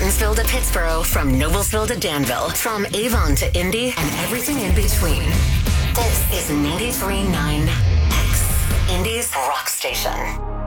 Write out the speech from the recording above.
Evansville to Pittsburgh, from Noblesville to Danville, from Avon to Indy, and everything in between. This is 93.9 X, Indy's rock station.